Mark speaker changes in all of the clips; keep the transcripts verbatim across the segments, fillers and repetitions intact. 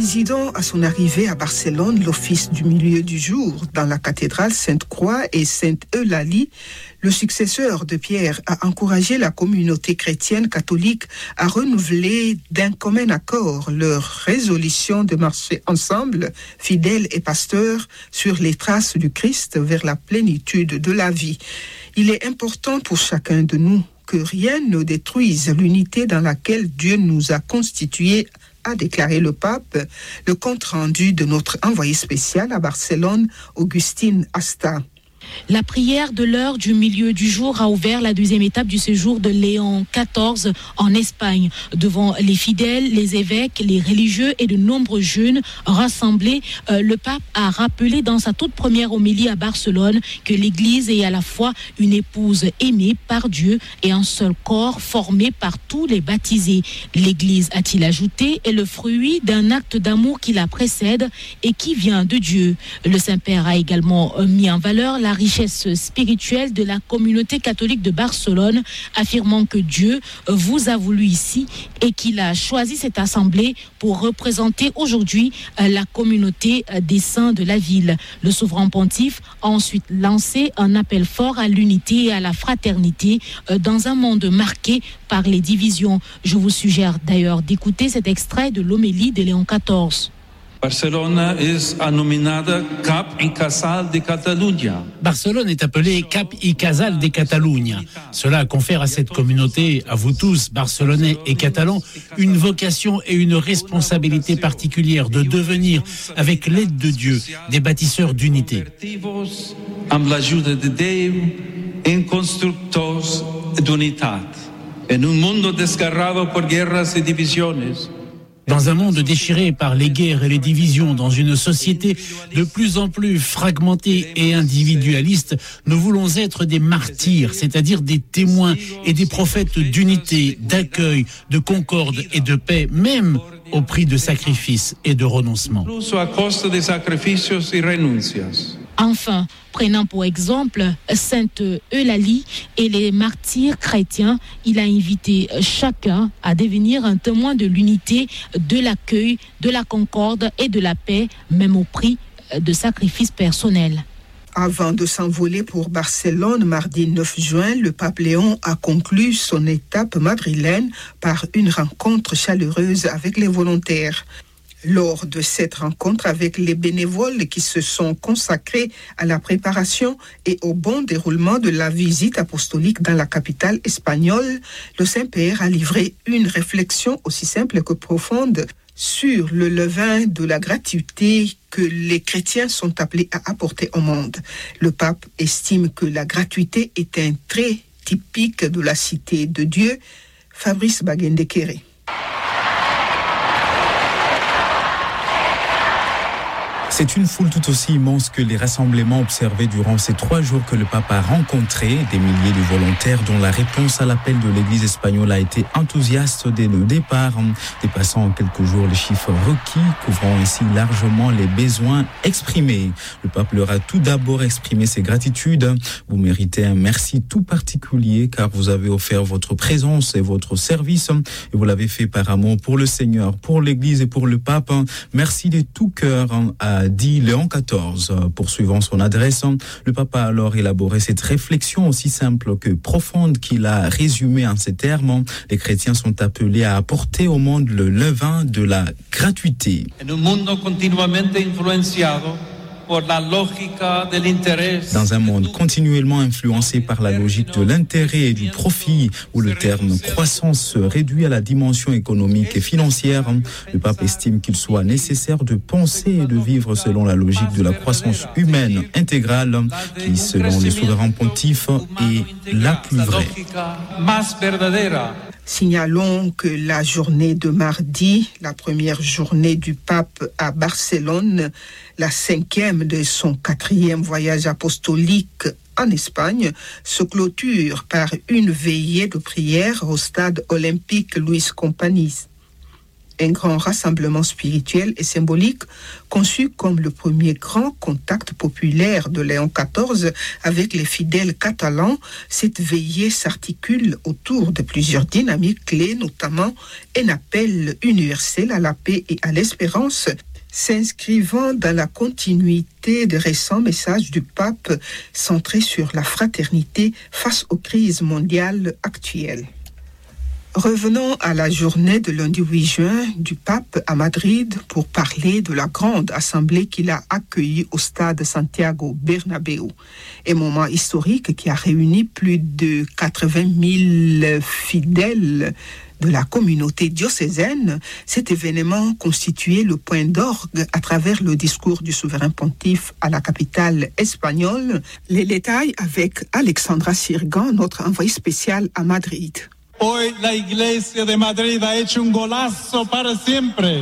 Speaker 1: Présidant à son arrivée à Barcelone l'office du milieu du jour dans la cathédrale Sainte-Croix et Sainte-Eulalie, le successeur de Pierre a encouragé la communauté chrétienne catholique à renouveler d'un commun accord leur résolution de marcher ensemble, fidèles et pasteurs, sur les traces du Christ vers la plénitude de la vie. Il est important pour chacun de nous que rien ne détruise l'unité dans laquelle Dieu nous a constitués, a déclaré le pape. Le compte-rendu de notre envoyé spécial à Barcelone, Augustine Asta.
Speaker 2: La prière de l'heure du milieu du jour a ouvert la deuxième étape du séjour de Léon quatorze en Espagne. Devant les fidèles, les évêques, les religieux et de nombreux jeunes rassemblés, euh, le pape a rappelé dans sa toute première homélie à Barcelone que l'Église est à la fois une épouse aimée par Dieu et un seul corps formé par tous les baptisés. L'Église, a-t-il ajouté, est le fruit d'un acte d'amour qui la précède et qui vient de Dieu. Le Saint-Père a également mis en valeur la richesse spirituelle de la communauté catholique de Barcelone, affirmant que Dieu vous a voulu ici et qu'il a choisi cette assemblée pour représenter aujourd'hui la communauté des saints de la ville. Le souverain pontife a ensuite lancé un appel fort à l'unité et à la fraternité dans un monde marqué par les divisions. Je vous suggère d'ailleurs d'écouter cet extrait de l'homélie de Léon quatorze.
Speaker 3: Barcelone est anominada Cap i Casal de Catalunya.
Speaker 4: Barcelone est appelée Cap i Casal de Catalunya. Cela confère à cette communauté, à vous tous, Barcelonais et Catalans, une vocation et une responsabilité particulière de devenir, avec l'aide de Dieu, des bâtisseurs d'unité.
Speaker 3: Amb l'ajuda de Déu, en constructors d'unitat. En un mundo desgarrado por guerras y divisiones.
Speaker 4: Dans un monde déchiré par les guerres et les divisions, dans une société de plus en plus fragmentée et individualiste, nous voulons être des martyrs, c'est-à-dire des témoins et des prophètes d'unité, d'accueil, de concorde et de paix, même au prix de sacrifices et de renoncements.
Speaker 2: Enfin, prenant pour exemple Sainte Eulalie et les martyrs chrétiens, il a invité chacun à devenir un témoin de l'unité, de l'accueil, de la concorde et de la paix, même au prix de sacrifices personnels.
Speaker 1: Avant de s'envoler pour Barcelone, mardi neuf juin, le pape Léon a conclu son étape madrilène par une rencontre chaleureuse avec les volontaires. Lors de cette rencontre avec les bénévoles qui se sont consacrés à la préparation et au bon déroulement de la visite apostolique dans la capitale espagnole, le Saint-Père a livré une réflexion aussi simple que profonde sur le levain de la gratuité que les chrétiens sont appelés à apporter au monde. Le pape estime que la gratuité est un trait typique de la cité de Dieu. Fabrice Bagendekere.
Speaker 5: C'est une foule tout aussi immense que les rassemblements observés durant ces trois jours que le pape a rencontré, des milliers de volontaires dont la réponse à l'appel de l'Église espagnole a été enthousiaste dès le départ, dépassant en quelques jours les chiffres requis, couvrant ainsi largement les besoins exprimés. Le pape leur a tout d'abord exprimé ses gratitudes. Vous méritez un merci tout particulier car vous avez offert votre présence et votre service et vous l'avez fait par amour pour le Seigneur, pour l'Église et pour le pape. Merci de tout cœur à dit Léon quatorze. Poursuivant son adresse, le pape a alors élaboré cette réflexion aussi simple que profonde qu'il a résumée en ces termes. Les chrétiens sont appelés à apporter au monde le levain de la gratuité.
Speaker 3: En un mundo continuamente influenciado
Speaker 5: Dans un monde continuellement influencé par la logique de l'intérêt et du profit, où le terme croissance se réduit à la dimension économique et financière, le pape estime qu'il soit nécessaire de penser et de vivre selon la logique de la croissance humaine intégrale, qui, selon le souverain pontife, est la plus vraie.
Speaker 1: Signalons que la journée de mardi, la première journée du pape à Barcelone, la cinquième de son quatrième voyage apostolique en Espagne, se clôture par une veillée de prière au stade olympique Luis Companys. un grand rassemblement spirituel et symbolique conçu comme le premier grand contact populaire de Léon quatorze avec les fidèles catalans. Cette veillée s'articule autour de plusieurs dynamiques clés, notamment un appel universel à la paix et à l'espérance, s'inscrivant dans la continuité des récents messages du pape centrés sur la fraternité face aux crises mondiales actuelles. Revenons à la journée de lundi huit juin du pape à Madrid pour parler de la grande assemblée qu'il a accueillie au stade Santiago Bernabéu. Un moment historique qui a réuni plus de quatre-vingt mille fidèles de la communauté diocésaine. Cet événement constituait le point d'orgue à travers le discours du souverain pontife à la capitale espagnole. Les détails avec Alexandra Sirgan, notre envoyée spéciale à Madrid.
Speaker 6: Hoy la Iglesia de Madrid ha hecho un golazo para siempre.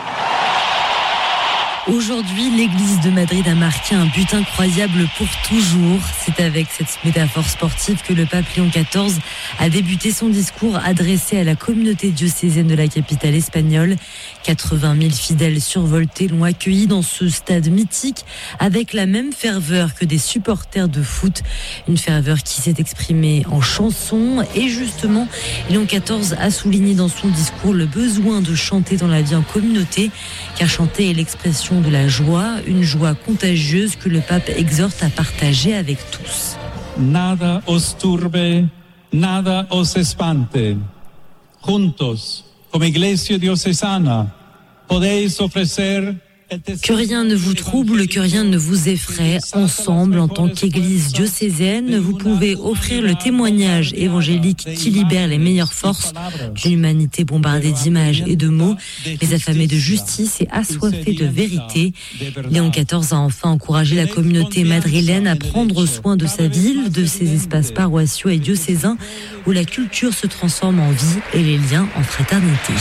Speaker 7: Aujourd'hui, l'église de Madrid a marqué un but incroyable pour toujours. C'est avec cette métaphore sportive que le pape Léon quatorze a débuté son discours adressé à la communauté diocésaine de la capitale espagnole. quatre-vingt mille fidèles survoltés l'ont accueilli dans ce stade mythique avec la même ferveur que des supporters de foot. Une ferveur qui s'est exprimée en chansons. Et justement, Léon quatorze a souligné dans son discours le besoin de chanter dans la vie en communauté, car chanter est l'expression de la joie, une joie contagieuse que le pape exhorte à partager avec tous.
Speaker 3: Nada os turbe, nada os espante. Juntos, como Iglesia diocesana, podéis ofrecer.
Speaker 7: Que rien ne vous trouble, que rien ne vous effraie. Ensemble, en tant qu'Église diocésaine, vous pouvez offrir le témoignage évangélique qui libère les meilleures forces d'une humanité bombardée d'images et de mots, les affamés de justice et assoiffés de vérité. Léon quatorze a enfin encouragé la communauté madrilène à prendre soin de sa ville, de ses espaces paroissiaux et diocésains, où la culture se transforme en vie et les liens en fraternité.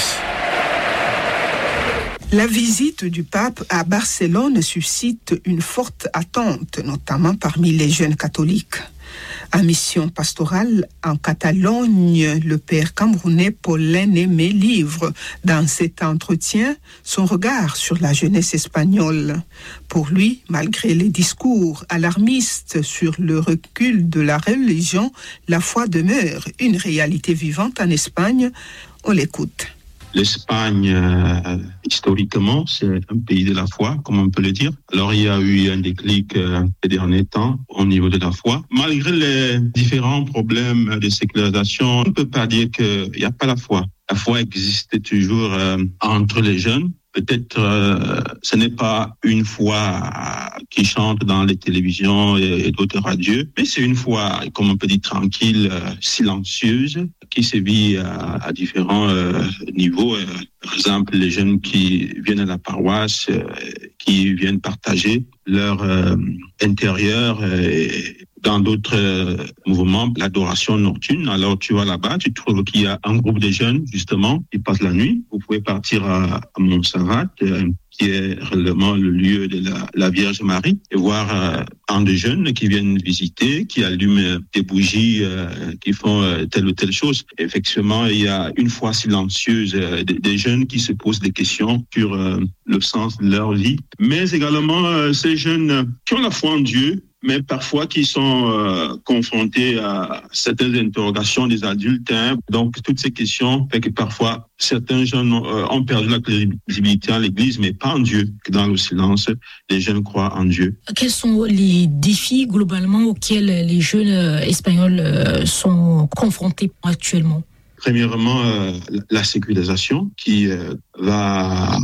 Speaker 1: La visite du pape à Barcelone suscite une forte attente, notamment parmi les jeunes catholiques. À mission pastorale en Catalogne, le père camerounais Paulin Aimé livre dans cet entretien son regard sur la jeunesse espagnole. Pour lui, malgré les discours alarmistes sur le recul de la religion, la foi demeure une réalité vivante en Espagne. On l'écoute.
Speaker 8: L'Espagne, euh, historiquement, c'est un pays de la foi, comme on peut le dire. Alors, il y a eu un déclic euh, ces derniers temps au niveau de la foi. Malgré les différents problèmes de sécularisation, on ne peut pas dire qu'il n'y a pas la foi. La foi existe toujours euh, entre les jeunes. Peut-être euh, ce n'est pas une foi qui chante dans les télévisions et, et d'autres radios, mais c'est une foi, comme on peut dire, tranquille, euh, silencieuse, qui se vit à, à différents euh, niveaux. Euh, par exemple, les jeunes qui viennent à la paroisse, euh, qui viennent partager leur euh, intérieur euh, dans d'autres euh, mouvements, l'adoration nocturne. Alors tu vas là-bas, tu trouves qu'il y a un groupe de jeunes, justement, qui passent la nuit. Vous pouvez partir à, à Montserrat, euh, qui est réellement le lieu de la, la Vierge Marie, et voir euh, un de jeunes qui viennent visiter, qui allument des bougies, euh, qui font euh, telle ou telle chose. Effectivement, il y a une foi silencieuse euh, des, des jeunes qui se posent des questions sur euh, le sens de leur vie, mais également euh, ces jeunes qui ont la foi en Dieu, mais parfois qui sont euh, confrontés à certaines interrogations des adultes. Hein. Donc, toutes ces questions fait que parfois, certains jeunes ont, euh, ont perdu la crédibilité en l'Église, mais pas en Dieu. Dans le silence, les jeunes croient en Dieu.
Speaker 2: Quels sont les défis globalement auxquels les jeunes espagnols sont confrontés actuellement ?
Speaker 8: Premièrement, euh, la sécularisation qui euh, va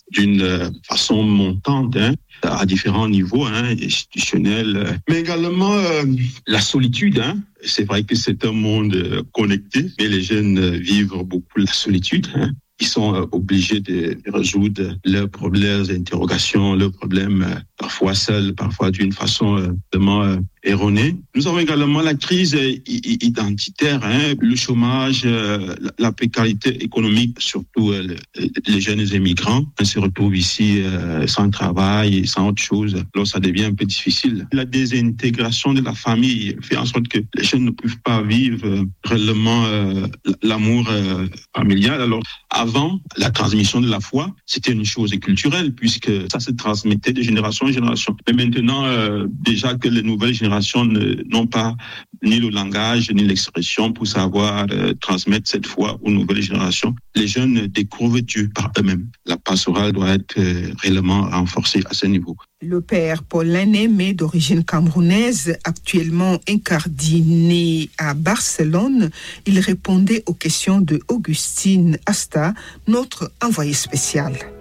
Speaker 8: d'une façon montante, hein, à différents niveaux, hein, institutionnels, mais également euh, la solitude. Hein. C'est vrai que c'est un monde connecté, mais les jeunes vivent beaucoup la solitude. Hein. Ils sont obligés de résoudre leurs problèmes, leurs interrogations, leurs problèmes parfois seul, parfois d'une façon euh, vraiment euh, erronée. Nous avons également la crise identitaire, hein, le chômage, euh, la précarité économique, surtout euh, les jeunes immigrants hein, se retrouvent ici euh, sans travail, sans autre chose. Alors ça devient un peu difficile. La désintégration de la famille fait en sorte que les jeunes ne peuvent pas vivre euh, réellement euh, l'amour euh, familial. Alors avant, la transmission de la foi, c'était une chose culturelle puisque ça se transmettait de génération en génération. Mais maintenant, euh, déjà que les nouvelles générations ne, n'ont pas ni le langage ni l'expression pour savoir euh, transmettre cette foi aux nouvelles générations, les jeunes découvrent Dieu par eux-mêmes. La pastorale doit être euh, réellement renforcée à ce niveau.
Speaker 1: Le père Paul Aimé, d'origine camerounaise, actuellement incardiné à Barcelone, il répondait aux questions de Augustine Asta, notre envoyé spécial.